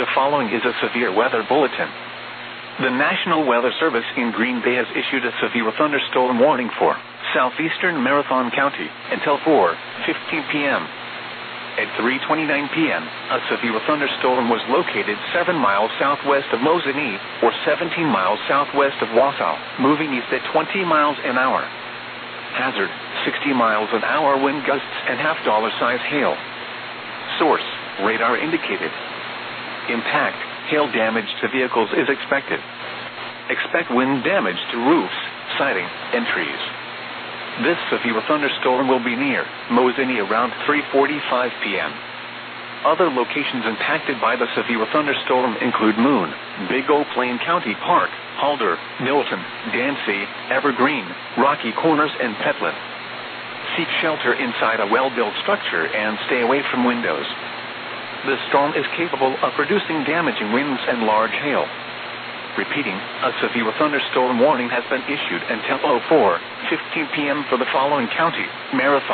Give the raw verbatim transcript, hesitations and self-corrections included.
The following is a severe weather bulletin. The National Weather Service in Green Bay has issued a severe thunderstorm warning for southeastern Marathon County until four fifteen p.m. At three twenty-nine p.m., a severe thunderstorm was located seven miles southwest of Mosinee, or seventeen miles southwest of Wausau, moving east at twenty miles an hour. Hazard, sixty miles an hour wind gusts and half-dollar size hail. Source, radar indicated. Impact, hail damage to vehicles is expected. Expect wind damage to roofs, siding, and trees. This severe thunderstorm will be near Mosinee around three forty-five p.m. Other locations impacted by the severe thunderstorm include Moon, Big O Plain County Park, Halder, Milton, Dancy, Evergreen, Rocky Corners, and Petland. Seek shelter inside a well-built structure and stay away from windows. The storm is capable of producing damaging winds and large hail. Repeating, a severe thunderstorm warning has been issued until four fifteen p.m. for the following county: Marathon,